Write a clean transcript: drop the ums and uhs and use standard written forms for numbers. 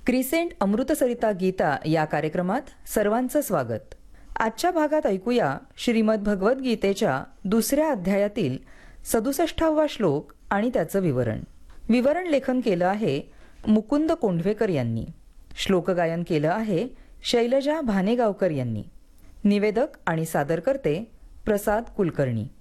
Crescent अमृतसरिता Gita या कार्यक्रमात सर्वांचं स्वागत. आजच्या भागात ऐकूया श्रीमद भगवद्गीतेच्या दुसऱ्या अध्यायातील 67वा श्लोक आणि त्याचं विवरण लेखन केलं आहे मुकुंद कोंढवेकर यांनी. श्लोकगायन केलं आहे शैलजा भानेगावकर यांनी. निवेदक आणि सादरकर्ते प्रसाद कुलकर्णी.